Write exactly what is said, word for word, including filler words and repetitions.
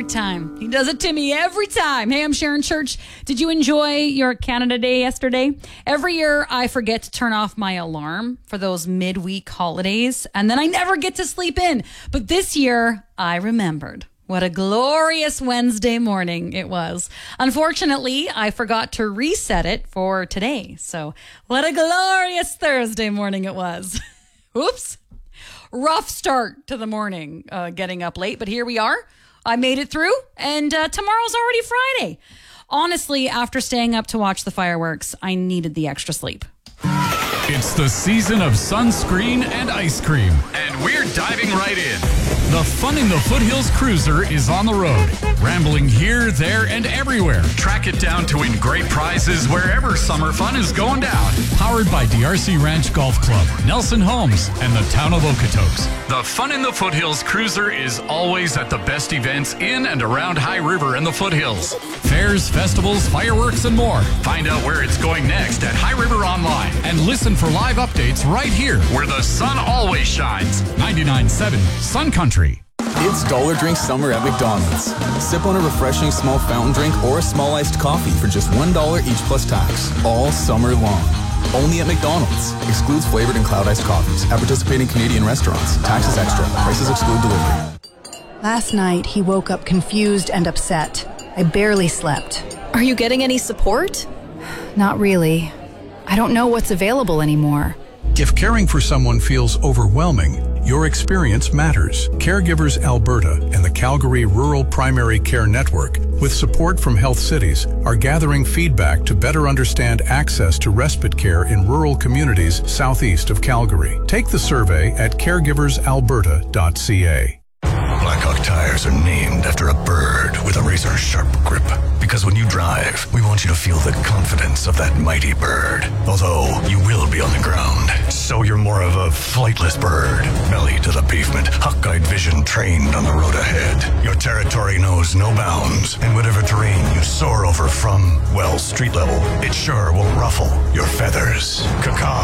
time. He does it to me every time. Hey, I'm Sharon Church. Did you enjoy your Canada Day yesterday? Every year, I forget to turn off my alarm for those midweek holidays, and then I never get to sleep in. But this year, I remembered. What a glorious Wednesday morning it was. Unfortunately, I forgot to reset it for today. So what a glorious Thursday morning it was. Oops. Rough start to the morning, uh, getting up late, but here we are. I made it through, and uh, tomorrow's already Friday. Honestly, after staying up to watch the fireworks, I needed the extra sleep. It's the season of sunscreen and ice cream, and we're diving right in. The Fun in the Foothills Cruiser is on the road, rambling here, there, and everywhere. Track it down to win great prizes wherever summer fun is going down. Powered by D R C Ranch Golf Club, Nelson Homes, and the town of Okotoks. The Fun in the Foothills Cruiser is always at the best events in and around High River and the Foothills. Fairs, festivals, fireworks, and more. Find out where it's going next at High River Online, and listen for live updates right here, where the sun always shines. ninety-nine point seven Sun Country. It's Dollar Drink Summer at McDonald's. Sip on a refreshing small fountain drink or a small iced coffee for just one dollar each plus tax, all summer long. Only at McDonald's. Excludes flavored and cloud iced coffees at participating Canadian restaurants. Taxes extra. Prices exclude delivery. Last night, he woke up confused and upset. I barely slept. Are you getting any support? Not really. I don't know what's available anymore. If caring for someone feels overwhelming, your experience matters. Caregivers Alberta and the Calgary Rural Primary Care Network, with support from Health Cities, are gathering feedback to better understand access to respite care in rural communities southeast of Calgary. Take the survey at caregivers alberta dot c a. Blackhawk tires are named after a bird with a razor-sharp grip. Because when you drive, we want you to feel the confidence of that mighty bird. Although, you will be on the ground, so you're more of a flightless bird. Belly to the pavement, hawk-eyed vision trained on the road ahead. Your territory knows no bounds, and whatever terrain you soar over from, well, street level, it sure will ruffle your feathers. Caw-caw.